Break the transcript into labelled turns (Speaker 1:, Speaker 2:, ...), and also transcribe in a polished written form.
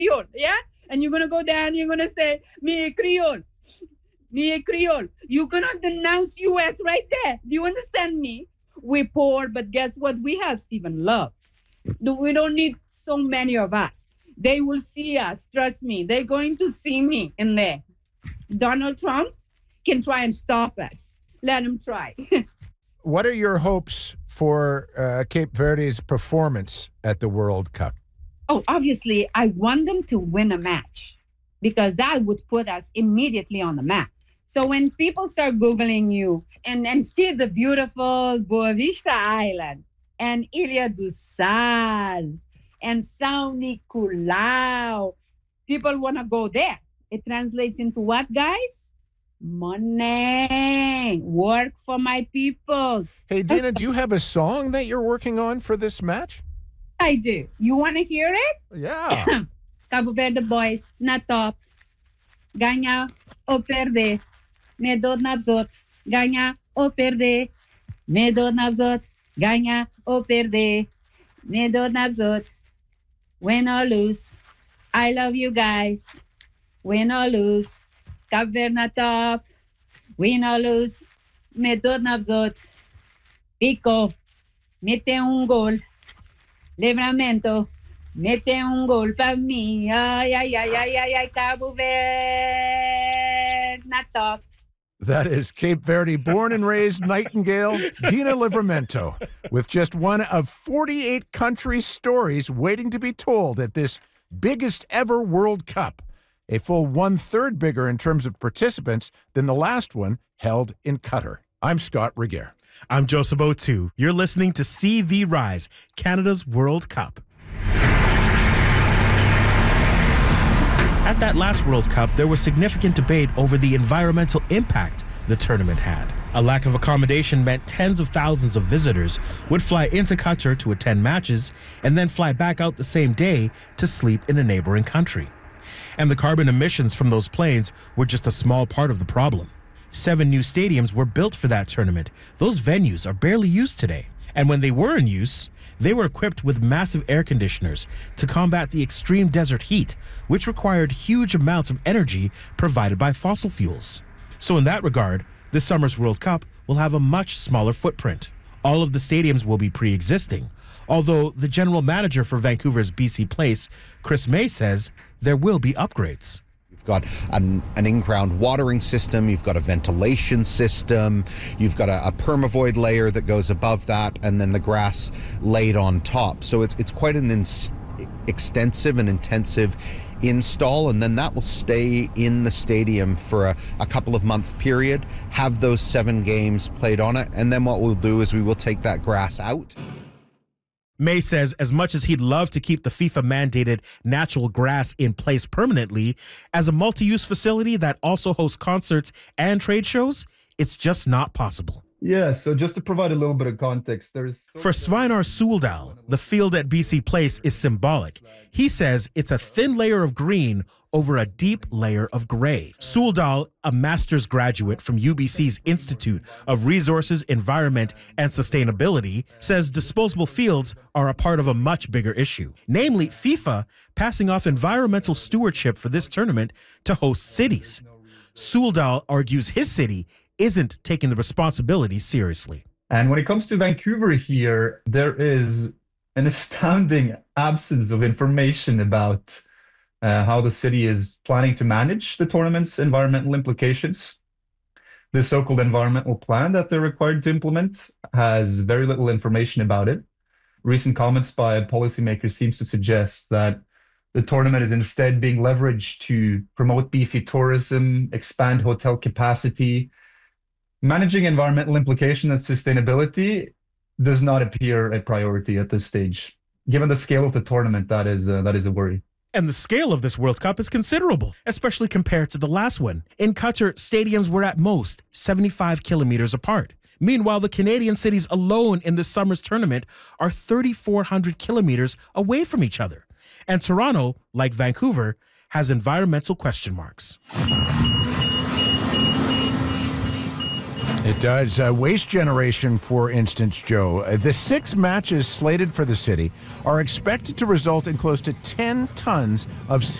Speaker 1: Creole, yeah? And you're going to go there and you're going to say, me Creole. Me Creole. You're going to denounce U.S. right there. Do you understand me? We're poor, but guess what? We have Stephen Love. We don't need so many of us. They will see us. Trust me. They're going to see me in there. Donald Trump can try and stop us. Let him try.
Speaker 2: What are your hopes for Cape Verde's performance at the World Cup?
Speaker 1: Oh, obviously, I want them to win a match because that would put us immediately on the map. So when people start Googling you and see the beautiful Boa Vista Island and Ilha do Sal and São Nicolau, people want to go there. It translates into what, guys? Money. Work for my people.
Speaker 2: Hey, Dina, do you have a song that you're working on for this match?
Speaker 1: I do. You want to hear it?
Speaker 2: Yeah.
Speaker 1: Cabo Verde boys, na top. Ganha ou perder. Medo nas outras. Ganha ou perder. Medo nas outras. Ganha ou perder. Medo nas outras. Win or lose. I love you guys. Win or lose. Cabo Verde na top. Win or lose. Medo nas outras. Pico. Mete gol. Livramento. Mete gol para mim. Ai, ai, ai, ai, ai, ai, Cabo Verde na top.
Speaker 2: That is Cape Verde born and raised Nightingale, Dina Livramento, with just one of 48 country stories waiting to be told at this biggest ever World Cup, a full 1/3 bigger in terms of participants than the last one held in Qatar. I'm Scott Regier.
Speaker 3: I'm Joseph O'Toole. You're listening to See the Rise, Canada's World Cup. At that last World Cup, there was significant debate over the environmental impact the tournament had. A lack of accommodation meant tens of thousands of visitors would fly into Qatar to attend matches and then fly back out the same day to sleep in a neighboring country. And the carbon emissions from those planes were just a small part of the problem. 7 new stadiums were built for that tournament. Those venues are barely used today. And when they were in use, they were equipped with massive air conditioners to combat the extreme desert heat, which required huge amounts of energy provided by fossil fuels. So in that regard, this summer's World Cup will have a much smaller footprint. All of the stadiums will be pre-existing, although the general manager for Vancouver's BC Place, Chris May, says there will be upgrades.
Speaker 4: You've got an in-ground watering system, you've got a ventilation system, you've got a permavoid layer that goes above that, and then the grass laid on top. So it's quite an extensive and intensive install, and then that will stay in the stadium for a couple of month period, have those 7 games played on it, and then what we'll do is we will take that grass out.
Speaker 3: May says as much as he'd love to keep the FIFA-mandated natural grass in place permanently, as a multi-use facility that also hosts concerts and trade shows, it's just not possible.
Speaker 5: Yeah, so just to provide a little bit of context,
Speaker 3: For Svinar Suldal, the field at BC Place is symbolic. He says it's a thin layer of green over a deep layer of gray. Suldal, a master's graduate from UBC's Institute of Resources, Environment, and Sustainability, says disposable fields are a part of a much bigger issue, namely FIFA passing off environmental stewardship for this tournament to host cities. Suldal argues his city isn't taking the responsibility seriously.
Speaker 5: And when it comes to Vancouver here, there is an astounding absence of information about how the city is planning to manage the tournament's environmental implications. The so-called environmental plan that they're required to implement has very little information about it. Recent comments by policymakers seems to suggest that the tournament is instead being leveraged to promote BC tourism, expand hotel capacity. Managing environmental implication and sustainability does not appear a priority at this stage. Given the scale of the tournament, that is a worry.
Speaker 3: And the scale of this World Cup is considerable, especially compared to the last one. In Qatar, stadiums were at most 75 kilometers apart. Meanwhile, the Canadian cities alone in this summer's tournament are 3,400 kilometers away from each other. And Toronto, like Vancouver, has environmental question marks.
Speaker 2: It does. Waste generation, for instance, Joe. The 6 matches slated for the city are expected to result in close to 10 tons of